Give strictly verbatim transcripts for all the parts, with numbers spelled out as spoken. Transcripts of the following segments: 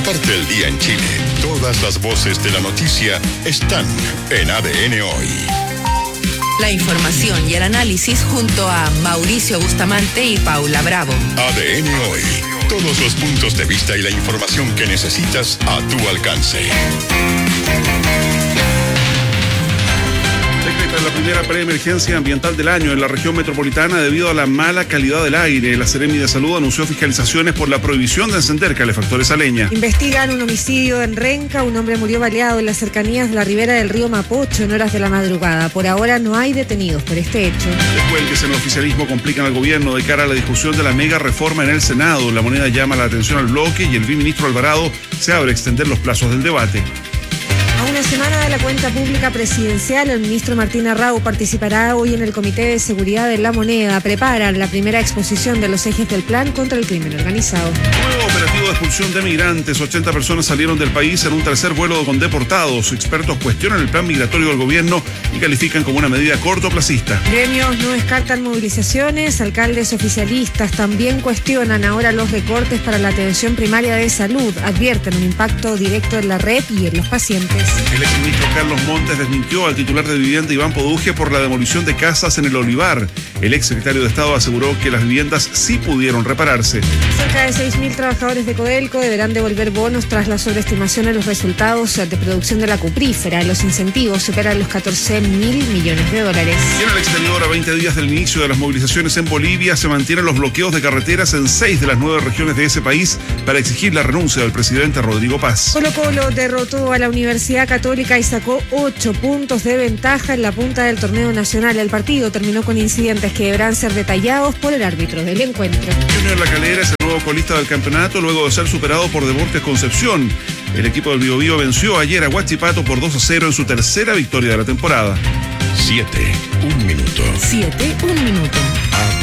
parte el día en Chile. Todas las voces de la noticia están en A D N Hoy. La información y el análisis junto a Mauricio Bustamante y Paula Bravo. A D N Hoy. Todos los puntos de vista y la información que necesitas a tu alcance. La primera preemergencia ambiental del año en la región metropolitana debido a la mala calidad del aire. La Seremi de Salud anunció fiscalizaciones por la prohibición de encender calefactores a leña. Investigan un homicidio en Renca. Un hombre murió baleado en las cercanías de la ribera del río Mapocho en horas de la madrugada. Por ahora no hay detenidos por este hecho. Después que en el oficialismo complican al gobierno de cara a la discusión de la mega reforma en el Senado. La Moneda llama la atención al bloque y el viceministro Alvarado se abre a extender los plazos del debate. A una semana de la cuenta pública presidencial, el ministro Martín Arrau participará hoy en el Comité de Seguridad de la Moneda. Preparan la primera exposición de los ejes del plan contra el crimen organizado. Nuevo operativo de expulsión de migrantes. ochenta personas salieron del país en un tercer vuelo con deportados. Expertos cuestionan el plan migratorio del gobierno y califican como una medida cortoplacista. Gremios no descartan movilizaciones. Alcaldes oficialistas también cuestionan ahora los recortes para la atención primaria de salud. Advierten un impacto directo en la red y en los pacientes. El exministro Carlos Montes desmintió al titular de vivienda Iván Poduje por la demolición de casas en el Olivar. El exsecretario de Estado aseguró que las viviendas sí pudieron repararse. Cerca de seis mil trabajadores de Codelco deberán devolver bonos tras la sobreestimación en los resultados de producción de la cuprífera. Los incentivos superan los catorce mil millones de dólares. Y en el exterior, a veinte días del inicio de las movilizaciones en Bolivia, se mantienen los bloqueos de carreteras en seis de las nueve regiones de ese país para exigir la renuncia del presidente Rodrigo Paz. Colo Colo derrotó a la Universidad Católica y sacó ocho puntos de ventaja en la punta del torneo nacional. El partido terminó con incidentes que deberán ser detallados por el árbitro del encuentro. Junior La Calera es el nuevo colista del campeonato luego de ser superado por Deportes Concepción. El equipo del Biobío venció ayer a Huachipato por dos a cero en su tercera victoria de la temporada. Siete, un minuto. Siete, un minuto. A D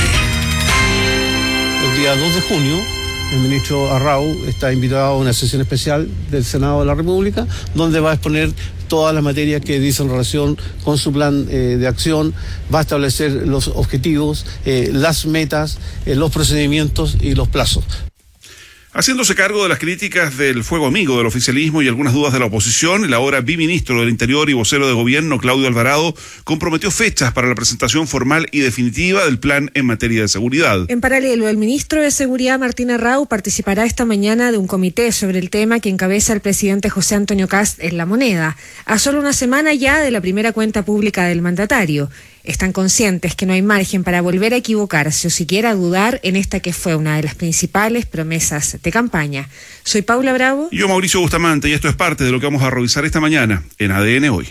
N. El día dos de junio, el ministro Arrau está invitado a una sesión especial del Senado de la República, donde va a exponer todas las materias que dice en relación con su plan eh, de acción, va a establecer los objetivos, eh, las metas, eh, los procedimientos y los plazos. Haciéndose cargo de las críticas del fuego amigo del oficialismo y algunas dudas de la oposición, el ahora biministro del Interior y vocero de gobierno, Claudio Alvarado, comprometió fechas para la presentación formal y definitiva del plan en materia de seguridad. En paralelo, el ministro de Seguridad, Martín Arrau, participará esta mañana de un comité sobre el tema que encabeza el presidente José Antonio Kast en La Moneda, a solo una semana ya de la primera cuenta pública del mandatario. Están conscientes que no hay margen para volver a equivocarse o siquiera dudar en esta que fue una de las principales promesas de campaña. Soy Paula Bravo. Y yo, Mauricio Bustamante, y esto es parte de lo que vamos a revisar esta mañana en A D N Hoy.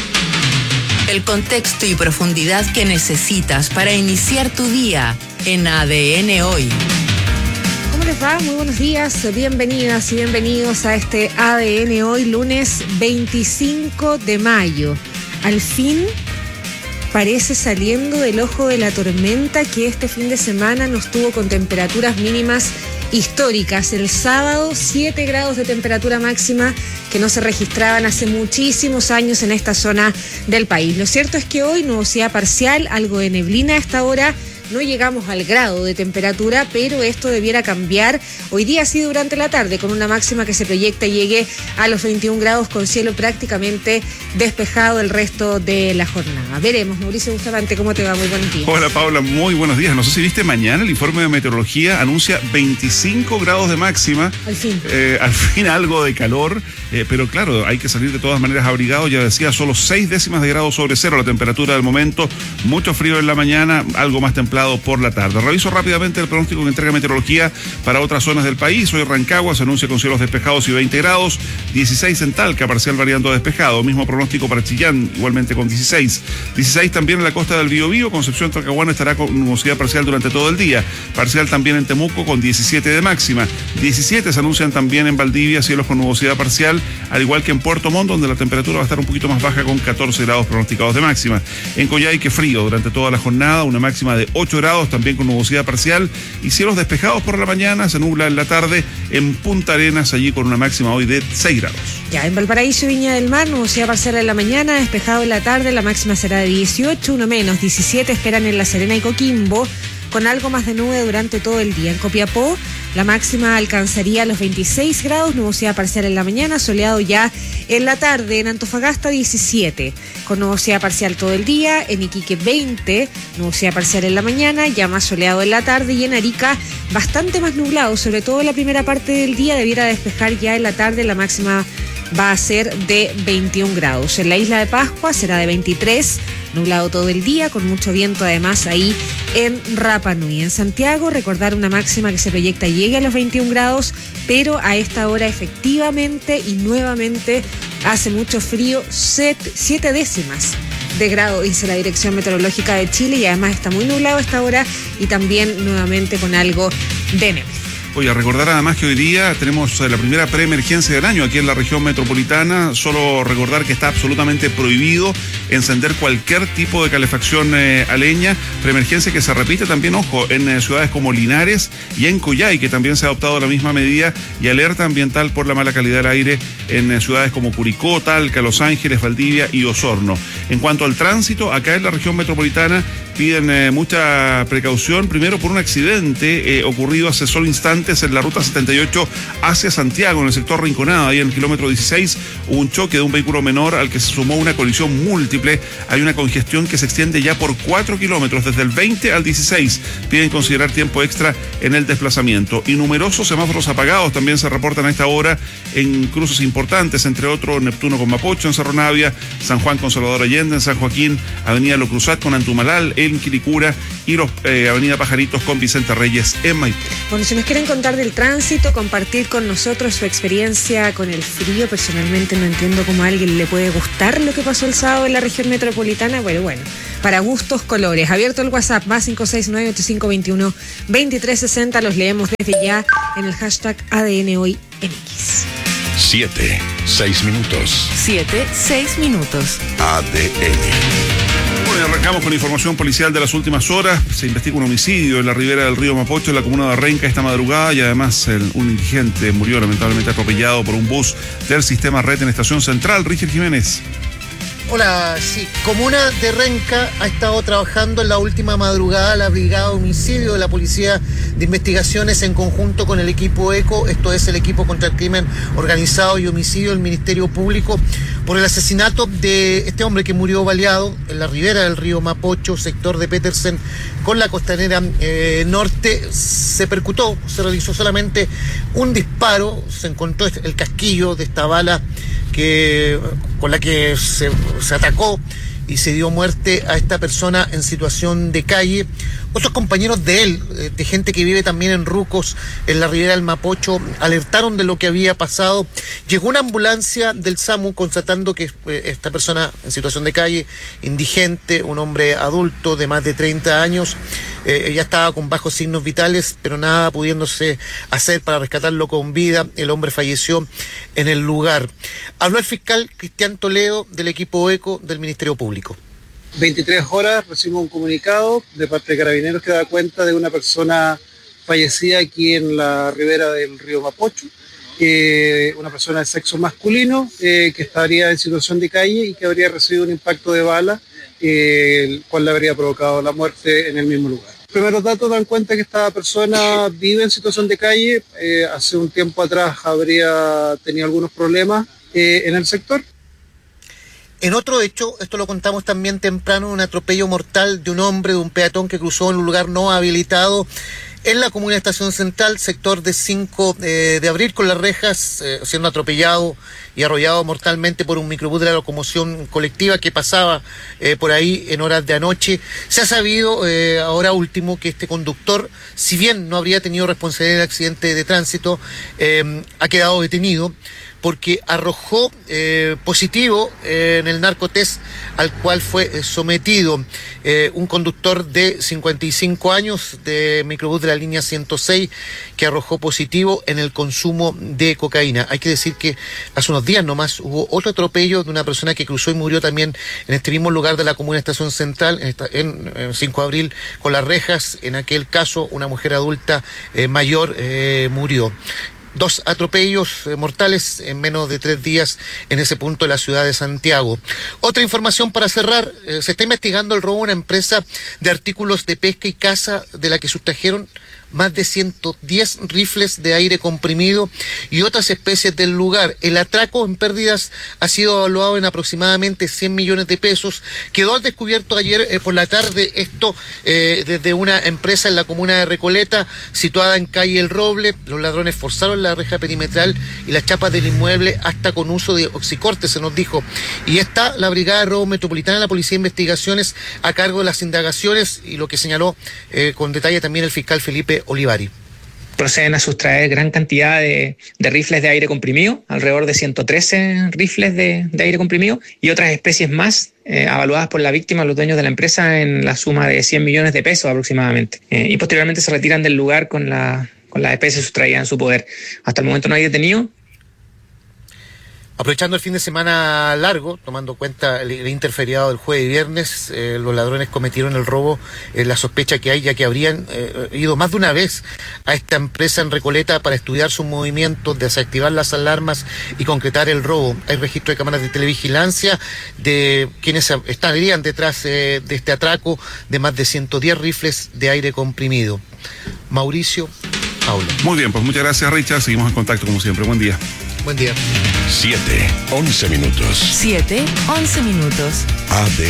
El contexto y profundidad que necesitas para iniciar tu día en A D N Hoy. ¿Cómo les va? Muy buenos días, bienvenidas y bienvenidos a este A D N Hoy, lunes veinticinco de mayo. Al fin parece saliendo del ojo de la tormenta que este fin de semana nos tuvo con temperaturas mínimas históricas. El sábado, siete grados de temperatura máxima que no se registraban hace muchísimos años en esta zona del país. Lo cierto es que hoy nubosidad parcial, algo de neblina a esta hora. No llegamos al grado de temperatura, pero esto debiera cambiar hoy día sí durante la tarde, con una máxima que se proyecta llegue a los veintiún grados con cielo prácticamente despejado el resto de la jornada. Veremos. Mauricio Bustamante, ¿cómo te va? Muy buenos días. Hola Paula, muy buenos días. No sé si viste mañana el informe de meteorología anuncia veinticinco grados de máxima. Al fin. Eh, al fin algo de calor, eh, pero claro, hay que salir de todas maneras abrigado. Ya decía, solo seis décimas de grado sobre cero la temperatura del momento. Mucho frío en la mañana, algo más templado por la tarde. Reviso rápidamente el pronóstico que entrega meteorología para otras zonas del país. Hoy Rancagua se anuncia con cielos despejados y veinte grados, dieciséis en Talca, parcial variando a despejado. Mismo pronóstico para Chillán, igualmente con dieciséis. dieciséis también en la costa del Biobío. Concepción Talcahuano estará con nubosidad parcial durante todo el día. Parcial también en Temuco con diecisiete de máxima. diecisiete se anuncian también en Valdivia, cielos con nubosidad parcial, al igual que en Puerto Montt, donde la temperatura va a estar un poquito más baja con catorce grados pronosticados de máxima. En Coyhaique frío durante toda la jornada, una máxima de ocho grados, también con nubosidad parcial y cielos despejados por la mañana, se nubla en la tarde en Punta Arenas, allí con una máxima hoy de seis grados. Ya, en Valparaíso, Viña del Mar, nubosidad parcial en la mañana, despejado en la tarde, la máxima será de dieciocho, uno menos, diecisiete esperan en La Serena y Coquimbo, con algo más de nube durante todo el día. En Copiapó, La máxima alcanzaría los veintiséis grados, nubosidad parcial en la mañana, soleado ya en la tarde. En Antofagasta diecisiete, con nubosidad parcial todo el día. En Iquique veinte, nubosidad parcial en la mañana, ya más soleado en la tarde. Y en Arica bastante más nublado, sobre todo en la primera parte del día, debiera despejar ya en la tarde. La máxima va a ser de veintiún grados. En la isla de Pascua será de veintitrés, nublado todo el día, con mucho viento además ahí en Rapa Nui. En Santiago, recordar una máxima que se proyecta llegue a los veintiún grados, pero a esta hora efectivamente y nuevamente hace mucho frío, siete décimas de grado, dice la Dirección Meteorológica de Chile, y además está muy nublado a esta hora y también nuevamente con algo de nieve. Oye, a recordar además que hoy día tenemos la primera preemergencia del año aquí en la región metropolitana. Solo recordar que está absolutamente prohibido encender cualquier tipo de calefacción eh, a leña. Preemergencia que se repite también, ojo, en eh, ciudades como Linares y en Coyhai, que también se ha adoptado la misma medida, y alerta ambiental por la mala calidad del aire en eh, ciudades como Curicó, Talca, Los Ángeles, Valdivia y Osorno. En cuanto al tránsito, acá en la región metropolitana piden eh, mucha precaución, primero por un accidente eh, ocurrido hace solo instantes en la ruta setenta y ocho hacia Santiago, en el sector Rinconada, ahí en el kilómetro dieciséis, hubo un choque de un vehículo menor al que se sumó una colisión múltiple. Hay una congestión que se extiende ya por cuatro kilómetros, desde el veinte al dieciséis. Piden considerar tiempo extra en el desplazamiento. Y numerosos semáforos apagados también se reportan a esta hora en cruces importantes, entre otros Neptuno con Mapocho en Cerro Navia, San Juan con Salvador Allende en San Joaquín, Avenida Lo Cruzat con Antumalal en Quilicura y los, eh, Avenida Pajaritos con Vicente Reyes en Maipú. Bueno, si nos quieren contar del tránsito, compartir con nosotros su experiencia con el frío, personalmente no entiendo cómo a alguien le puede gustar lo que pasó el sábado en la región metropolitana. Bueno, bueno, para gustos, colores. Abierto el WhatsApp, más cinco seis nueve, ocho cinco dos uno, dos tres seis cero, los leemos desde ya en el hashtag A D N Hoy M X. Siete, seis minutos. Siete, seis minutos. A D N. Bueno, arrancamos con información policial de las últimas horas. Se investiga un homicidio en la ribera del río Mapocho, en la comuna de Renca, esta madrugada, y además el, un indigente murió lamentablemente atropellado por un bus del sistema Red en Estación Central. Richard Jiménez. Hola, sí. Comuna de Renca ha estado trabajando en la última madrugada la Brigada de Homicidio de la Policía de Investigaciones en conjunto con el equipo ECO, esto es el equipo contra el crimen organizado y homicidio del Ministerio Público, por el asesinato de este hombre que murió baleado en la ribera del río Mapocho, sector de Petersen, con la costanera eh, norte. Se percutó, se realizó solamente un disparo, se encontró el casquillo de esta bala que, con la que se, se atacó y se dio muerte a esta persona en situación de calle. Otros compañeros de él, de gente que vive también en Rucos, en la ribera del Mapocho, alertaron de lo que había pasado. Llegó una ambulancia del SAMU constatando que esta persona en situación de calle, indigente, un hombre adulto de más de treinta años, eh, ya estaba con bajos signos vitales, pero nada pudiéndose hacer para rescatarlo con vida. El hombre falleció en el lugar. Habló el fiscal Cristian Toledo del equipo ECO del Ministerio Público. veintitrés horas recibimos un comunicado de parte de Carabineros que da cuenta de una persona fallecida aquí en la ribera del río Mapocho, eh, una persona de sexo masculino eh, que estaría en situación de calle y que habría recibido un impacto de bala, eh, el cual le habría provocado la muerte en el mismo lugar. Los primeros datos dan cuenta que esta persona vive en situación de calle, eh, hace un tiempo atrás habría tenido algunos problemas eh, en el sector. En otro hecho, esto lo contamos también temprano, un atropello mortal de un hombre, de un peatón que cruzó en un lugar no habilitado en la comuna de Estación Central, sector de cinco de abril, con las rejas, eh, siendo atropellado y arrollado mortalmente por un microbús de la locomoción colectiva que pasaba eh, por ahí en horas de anoche. Se ha sabido eh, ahora último que este conductor, si bien no habría tenido responsabilidad del accidente de tránsito, eh, ha quedado detenido porque arrojó eh, positivo eh, en el narcotest al cual fue eh, sometido eh, un conductor de cincuenta y cinco años de microbús de la línea ciento seis que arrojó positivo en el consumo de cocaína. Hay que decir que hace unos días nomás hubo otro atropello de una persona que cruzó y murió también en este mismo lugar de la comuna de Estación Central, en, esta, en, en cinco de abril, con las rejas. En aquel caso, una mujer adulta eh, mayor eh, murió. Dos atropellos eh, mortales en menos de tres días en ese punto de la ciudad de Santiago. Otra información para cerrar, eh, se está investigando el robo a una empresa de artículos de pesca y caza de la que sustrajeron más de ciento diez rifles de aire comprimido y otras especies del lugar. El atraco en pérdidas ha sido evaluado en aproximadamente cien millones de pesos. Quedó al descubierto ayer eh, por la tarde esto eh, desde una empresa en la comuna de Recoleta, situada en calle El Roble. Los ladrones forzaron la reja perimetral y las chapas del inmueble hasta con uso de oxicorte, se nos dijo. Y está la Brigada de Robo Metropolitana de la Policía de Investigaciones a cargo de las indagaciones y lo que señaló eh, con detalle también el fiscal Felipe Olivari. Proceden a sustraer gran cantidad de, de rifles de aire comprimido, alrededor de ciento trece rifles de, de aire comprimido y otras especies más eh, avaluadas por la víctima, los dueños de la empresa, en la suma de cien millones de pesos aproximadamente. Eh, y posteriormente se retiran del lugar con, la, con las especies sustraídas en su poder. Hasta el momento no hay detenido. Aprovechando el fin de semana largo, tomando cuenta el, el interferiado del jueves y viernes, eh, los ladrones cometieron el robo, eh, la sospecha que hay, ya que habrían eh, ido más de una vez a esta empresa en Recoleta para estudiar sus movimientos, desactivar las alarmas y concretar el robo. Hay registro de cámaras de televigilancia de quienes estarían detrás eh, de este atraco de más de ciento diez rifles de aire comprimido. Mauricio, Paulo. Muy bien, pues muchas gracias, Richard. Seguimos en contacto como siempre. Buen día. Buen día. siete, once minutos. siete, once minutos. A D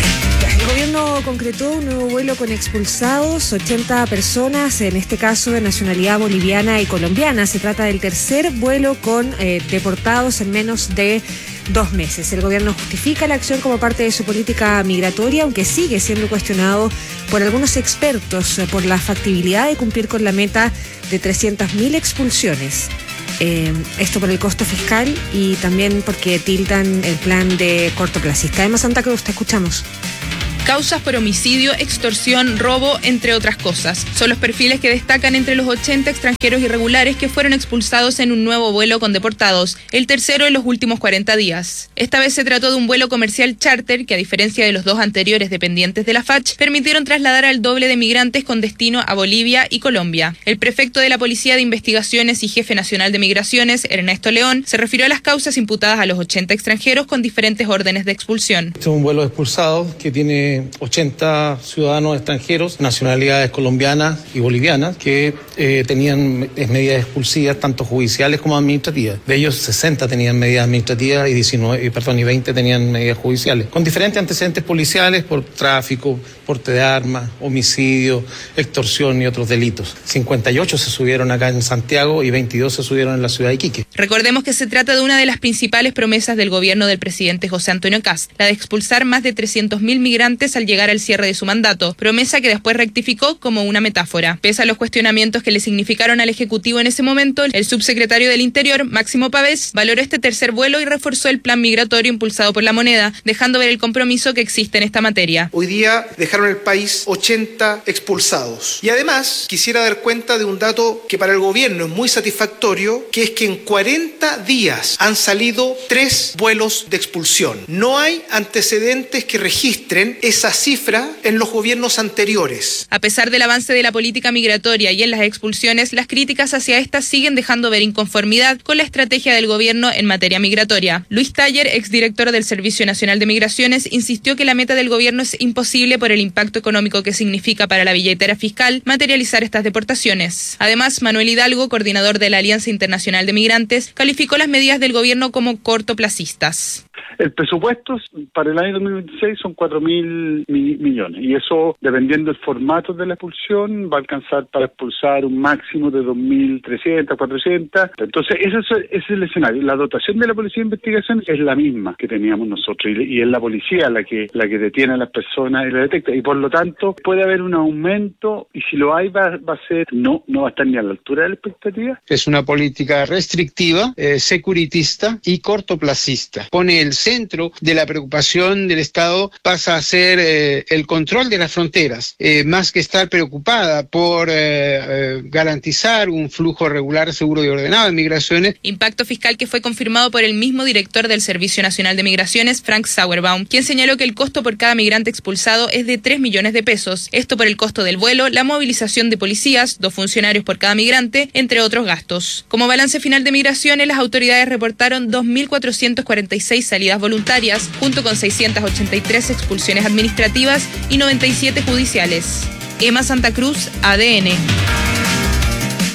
N. El gobierno concretó un nuevo vuelo con expulsados, ochenta personas, en este caso de nacionalidad boliviana y colombiana. Se trata del tercer vuelo con eh, deportados en menos de dos meses. El gobierno justifica la acción como parte de su política migratoria, aunque sigue siendo cuestionado por algunos expertos por la factibilidad de cumplir con la meta de trescientas mil expulsiones. Eh, esto por el costo fiscal y también porque tildan el plan de cortoplacista. Además, Santa Cruz, te escuchamos. Causas por homicidio, extorsión, robo, entre otras cosas. Son los perfiles que destacan entre los ochenta extranjeros irregulares que fueron expulsados en un nuevo vuelo con deportados, el tercero en los últimos cuarenta días. Esta vez se trató de un vuelo comercial charter que, a diferencia de los dos anteriores dependientes de la F A C H, permitieron trasladar al doble de migrantes con destino a Bolivia y Colombia. El prefecto de la Policía de Investigaciones y jefe nacional de Migraciones, Ernesto León, se refirió a las causas imputadas a los ochenta extranjeros con diferentes órdenes de expulsión. Este es un vuelo de expulsados que tiene ochenta ciudadanos extranjeros, nacionalidades colombianas y bolivianas, que eh, tenían medidas expulsivas tanto judiciales como administrativas. De ellos, sesenta tenían medidas administrativas y diecinueve, perdón, y veinte tenían medidas judiciales, con diferentes antecedentes policiales por tráfico, porte de armas, homicidio, extorsión y otros delitos. cincuenta y ocho se subieron acá en Santiago y veintidós se subieron en la ciudad de Iquique. Recordemos que se trata de una de las principales promesas del gobierno del presidente José Antonio Kast, la de expulsar más de trescientos mil migrantes al llegar al cierre de su mandato, promesa que después rectificó como una metáfora. Pese a los cuestionamientos que le significaron al Ejecutivo en ese momento, el subsecretario del Interior, Máximo Pavés, valoró este tercer vuelo y reforzó el plan migratorio impulsado por la moneda, dejando ver el compromiso que existe en esta materia. Hoy día dejaron el país ochenta expulsados. Y además quisiera dar cuenta de un dato que para el gobierno es muy satisfactorio, que es que en cuarenta días han salido tres vuelos de expulsión. No hay antecedentes que registren esa cifra en los gobiernos anteriores. A pesar del avance de la política migratoria y en las expulsiones, las críticas hacia estas siguen dejando ver inconformidad con la estrategia del gobierno en materia migratoria. Luis Taller, exdirector del Servicio Nacional de Migraciones, insistió que la meta del gobierno es imposible por el impacto económico que significa para la billetera fiscal materializar estas deportaciones. Además, Manuel Hidalgo, coordinador de la Alianza Internacional de Migrantes, calificó las medidas del gobierno como cortoplacistas. El presupuesto para el año dos mil veintiséis son cuatro mil millones y eso, dependiendo del formato de la expulsión, va a alcanzar para expulsar un máximo de dos mil trescientos, cuatrocientos. Entonces, ese es, ese es el escenario. La dotación de la Policía de Investigación es la misma que teníamos nosotros y, y es la policía la que la que detiene a las personas y la detecta. Y por lo tanto, puede haber un aumento y si lo hay, va, va a ser, no, no va a estar ni a la altura de la expectativa. Es una política restrictiva, eh, securitista y cortoplacista. Pone el centro de la preocupación del Estado, pasa a ser eh, el control de las fronteras, eh, más que estar preocupada por eh, eh, garantizar un flujo regular, seguro y ordenado de migraciones. Impacto fiscal que fue confirmado por el mismo director del Servicio Nacional de Migraciones, Frank Sauerbaum, quien señaló que el costo por cada migrante expulsado es de tres millones de pesos. Esto por el costo del vuelo, la movilización de policías, dos funcionarios por cada migrante, entre otros gastos. Como balance final de migraciones, las autoridades reportaron dos mil cuatrocientas cuarenta y seis salidas voluntarias, junto con seiscientas ochenta y tres expulsiones administrativas y noventa y siete judiciales. Emma Santa Cruz, A D N.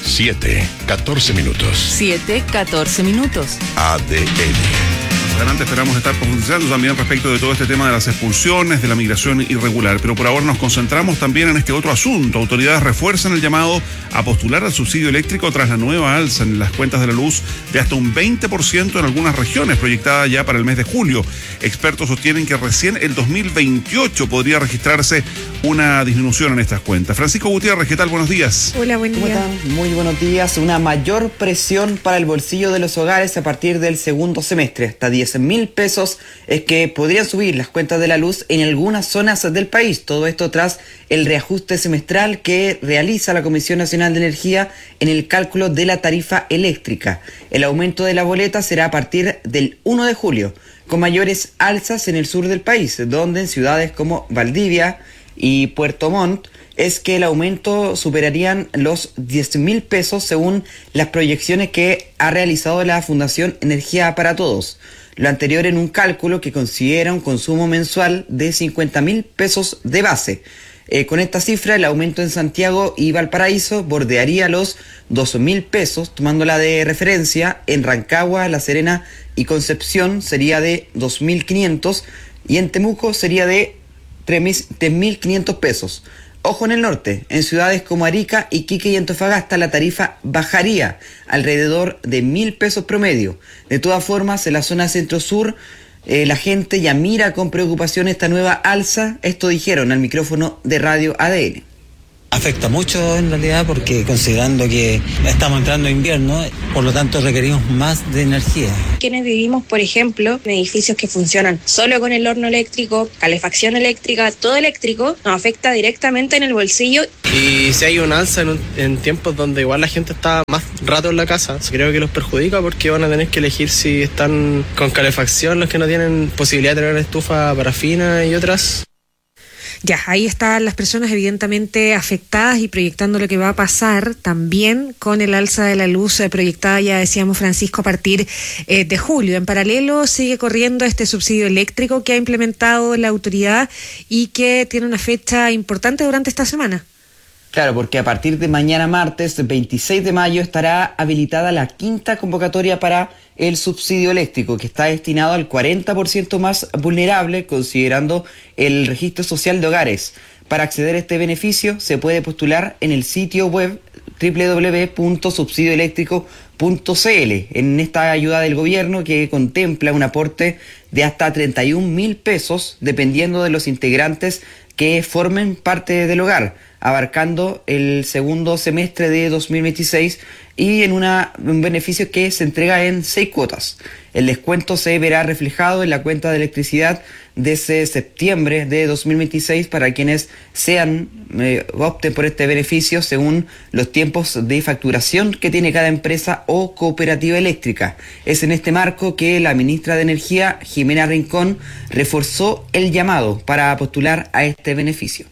siete, catorce minutos. siete, catorce minutos. A D N. Adelante esperamos estar profundizando también respecto de todo este tema de las expulsiones, de la migración irregular, pero por ahora nos concentramos también en este otro asunto. Autoridades refuerzan el llamado a postular al subsidio eléctrico tras la nueva alza en las cuentas de la luz de hasta un veinte por ciento en algunas regiones, proyectada ya para el mes de julio. Expertos sostienen que recién el dos mil veintiocho podría registrarse una disminución en estas cuentas. Francisco Gutiérrez, ¿qué tal? Buenos días. Hola, buen día. ¿Cómo están? Muy buenos días. Una mayor presión para el bolsillo de los hogares a partir del segundo semestre. Hasta diez mil pesos es que podrían subir las cuentas de la luz en algunas zonas del país. Todo esto tras el reajuste semestral que realiza la Comisión Nacional de Energía en el cálculo de la tarifa eléctrica. El aumento de la boleta será a partir del uno de julio, con mayores alzas en el sur del país, donde en ciudades como Valdivia y Puerto Montt es que el aumento superarían los diez mil pesos según las proyecciones que ha realizado la Fundación Energía para Todos. Lo anterior en un cálculo que considera un consumo mensual de cincuenta mil pesos de base. Eh, con esta cifra, el aumento en Santiago y Valparaíso bordearía los dos mil pesos, tomándola de referencia. En Rancagua, La Serena y Concepción sería de dos mil quinientos y en Temuco sería de tres mil quinientos pesos. Ojo en el norte, en ciudades como Arica, Iquique y Antofagasta la tarifa bajaría alrededor de mil pesos promedio. De todas formas, en la zona centro-sur, eh, la gente ya mira con preocupación esta nueva alza. Esto dijeron al micrófono de Radio A D N. Afecta mucho en realidad porque considerando que estamos entrando en invierno, por lo tanto requerimos más de energía. Quienes vivimos, por ejemplo, en edificios que funcionan solo con el horno eléctrico, calefacción eléctrica, todo eléctrico, nos afecta directamente en el bolsillo. Y si hay un alza en, un, en tiempos donde igual la gente está más rato en la casa, creo que los perjudica porque van a tener que elegir si están con calefacción los que no tienen posibilidad de tener estufa parafina y otras. Ya, ahí están las personas evidentemente afectadas y proyectando lo que va a pasar también con el alza de la luz eh, proyectada, ya decíamos Francisco, a partir eh, de julio. En paralelo sigue corriendo este subsidio eléctrico que ha implementado la autoridad y que tiene una fecha importante durante esta semana. Claro, porque a partir de mañana martes veintiséis de mayo estará habilitada la quinta convocatoria para el subsidio eléctrico, que está destinado al cuarenta por ciento más vulnerable, considerando el registro social de hogares. Para acceder a este beneficio se puede postular en el sitio web doble u doble u doble u punto subsidio eléctrico punto c l. En esta ayuda del gobierno que contempla un aporte de hasta treinta y un mil pesos, dependiendo de los integrantes que formen parte del hogar, abarcando el segundo semestre de dos mil veintiséis y en una, un beneficio que se entrega en seis cuotas. El descuento se verá reflejado en la cuenta de electricidad desde septiembre de dos mil veintiséis para quienes sean eh, opten por este beneficio según los tiempos de facturación que tiene cada empresa o cooperativa eléctrica. Es en este marco que la ministra de Energía, Jimena Rincón, reforzó el llamado para postular a este beneficio.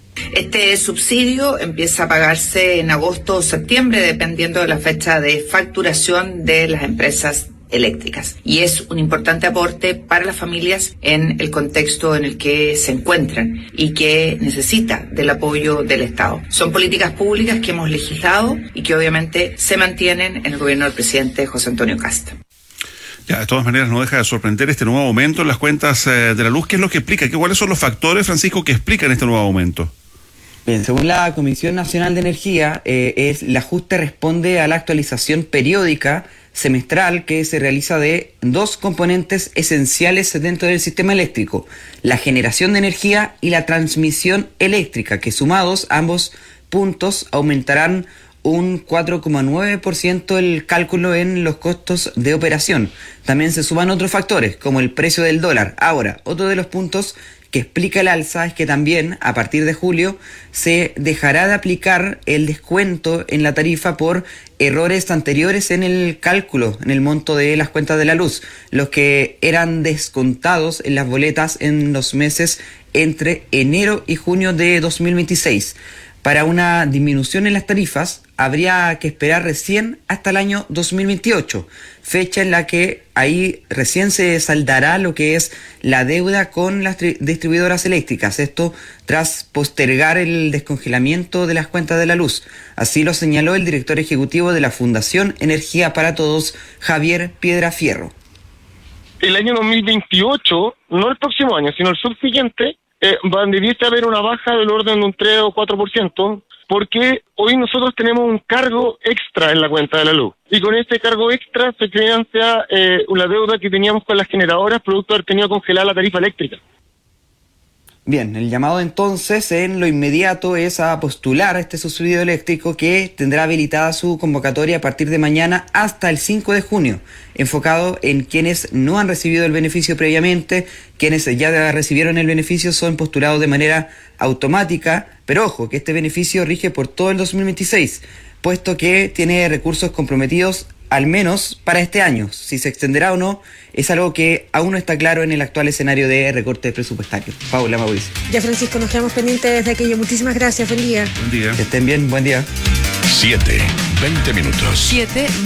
Este subsidio empieza a pagarse en agosto o septiembre, dependiendo de la fecha de facturación de las empresas eléctricas. Y es un importante aporte para las familias en el contexto en el que se encuentran y que necesita del apoyo del Estado. Son políticas públicas que hemos legislado y que obviamente se mantienen en el gobierno del presidente José Antonio Kast. Ya, de todas maneras no deja de sorprender este nuevo aumento en las cuentas eh, de la luz. ¿Qué es lo que explica? ¿Qué, ¿Cuáles son los factores, Francisco, que explican este nuevo aumento? Bien, según la Comisión Nacional de Energía, eh, es, el ajuste responde a la actualización periódica semestral que se realiza de dos componentes esenciales dentro del sistema eléctrico: la generación de energía y la transmisión eléctrica, que sumados ambos puntos aumentarán un cuatro coma nueve por ciento el cálculo en los costos de operación. También se suman otros factores como el precio del dólar. Ahora, otro de los puntos que explica el alza es que también a partir de julio se dejará de aplicar el descuento en la tarifa por errores anteriores en el cálculo, en el monto de las cuentas de la luz, los que eran descontados en las boletas en los meses entre enero y junio de dos mil veintiséis. Para una disminución en las tarifas habría que esperar recién hasta el año dos mil veintiocho, fecha en la que ahí recién se saldará lo que es la deuda con las tri- distribuidoras eléctricas, esto tras postergar el descongelamiento de las cuentas de la luz. Así lo señaló el director ejecutivo de la Fundación Energía para Todos, Javier Piedrafierro. El año dos mil veintiocho, no el próximo año, sino el subsiguiente, eh, va a debiese haber una baja del orden de un tres o cuatro por ciento, porque hoy nosotros tenemos un cargo extra en la cuenta de la luz. Y con ese cargo extra se financia eh, la deuda que teníamos con las generadoras, producto de haber tenido congelada la tarifa eléctrica. Bien, el llamado entonces en lo inmediato es a postular a este subsidio eléctrico que tendrá habilitada su convocatoria a partir de mañana hasta el cinco de junio, enfocado en quienes no han recibido el beneficio previamente. Quienes ya recibieron el beneficio son postulados de manera automática, pero ojo, que este beneficio rige por todo el dos mil veintiséis, puesto que tiene recursos comprometidos al menos para este año. Si se extenderá o no es algo que aún no está claro en el actual escenario de recorte presupuestario. Paula, Mauricio. Ya, Francisco, nos quedamos pendientes de aquello. Muchísimas gracias, buen día. Buen día. Que estén bien, buen día. Siete, veinte minutos. siete